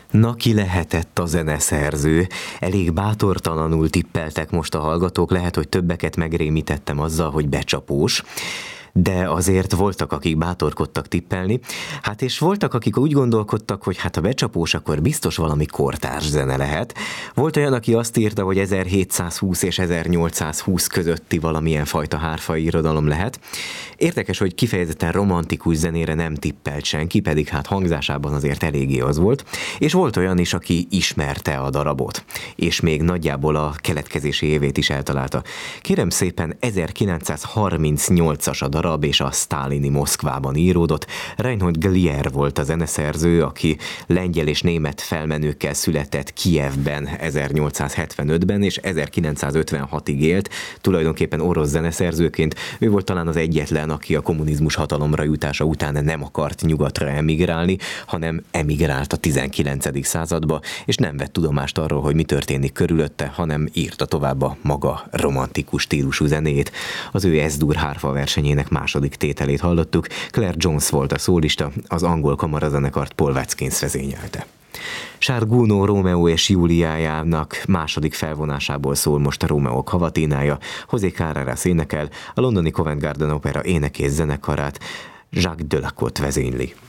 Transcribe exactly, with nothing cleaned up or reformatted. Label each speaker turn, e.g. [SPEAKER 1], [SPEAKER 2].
[SPEAKER 1] Na, ki lehetett a zeneszerző? Elég bátortalanul tippeltek most a hallgatók, lehet, hogy többeket megrémítettem azzal, hogy becsapós. De azért voltak, akik bátorkodtak tippelni. Hát és voltak, akik úgy gondolkodtak, hogy hát a becsapós, akkor biztos valami kortárs zene lehet. Volt olyan, aki azt írta, hogy ezerhétszázhúsz és ezernyolcszázhúsz közötti valamilyen fajta hárfai irodalom lehet. Érdekes, hogy kifejezetten romantikus zenére nem tippelt senki, pedig hát hangzásában azért eléggé az volt. És volt olyan is, aki ismerte a darabot, és még nagyjából a keletkezési évét is eltalálta. Kérem szépen, ezerkilencszázharmincnyolcas a darab, és a sztálini Moszkvában íródott. Reinhold Glier volt a zeneszerző, aki lengyel és német felmenőkkel született Kijevben ezernyolcszázhetvenötben, és ezerkilencszázötvenhatig élt, tulajdonképpen orosz zeneszerzőként. Ő volt talán az egyetlen, aki a kommunizmus hatalomra jutása után nem akart nyugatra emigrálni, hanem emigrált a tizenkilencedik századba, és nem vett tudomást arról, hogy mi történik körülötte, hanem írta tovább a maga romantikus stílusú zenét. Az ő S-dur hárfa versenyének második tételét hallottuk, Claire Jones volt a szólista, az angol kamarazenekart Paul Watkins vezényelte. Charles Gounod Rómeó és Júliájának második felvonásából szól most a Rómeók havaténája, José Carreras énekel, a londoni Covent Garden Opera ének és zenekarát Jacques Delacote vezényli.